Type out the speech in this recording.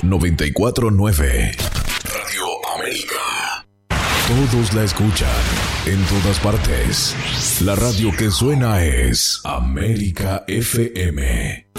94.9. Radio América. Todos la escuchan en todas partes. La radio que suena es América FM.